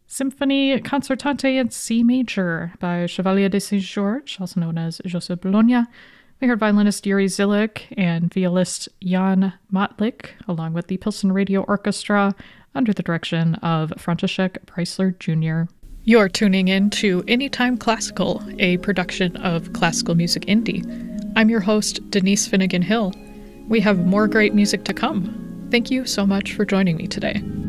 Symphony Concertante in C Major by Chevalier de Saint-Georges, also known as Joseph Bologna. We heard violinist Yuri Zilik and violist Jan Matlik, along with the Pilsen Radio Orchestra, under the direction of František Preisler Jr. You're tuning in to Anytime Classical, a production of Classical Music Indie. I'm your host, Denise Finnegan Hill. We have more great music to come. Thank you so much for joining me today.